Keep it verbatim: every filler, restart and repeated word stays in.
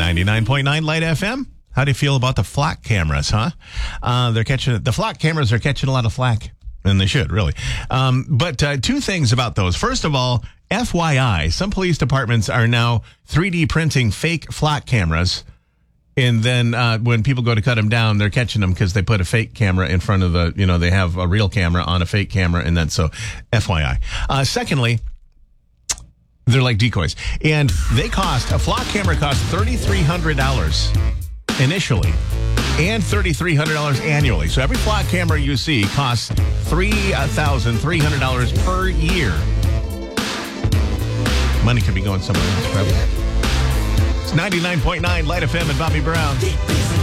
ninety-nine point nine Light F M. How do you feel about the flock cameras, huh? Uh, they're catching the flock cameras are catching a lot of flack, and they should really. Um, but uh, two things about those. First of all, F Y I, some police departments are now three D printing fake flock cameras. And then uh, when people go to cut them down, they're catching them because they put a fake camera in front of the, you know, they have a real camera on a fake camera. And then so F Y I. Uh, secondly, they're like decoys. And they cost, a flock camera costs three thousand three hundred dollars initially and three thousand three hundred dollars annually. So every flock camera you see costs three thousand three hundred dollars per year. Money could be going somewhere else, probably. It's ninety-nine point nine Light F M and Bobby Brown.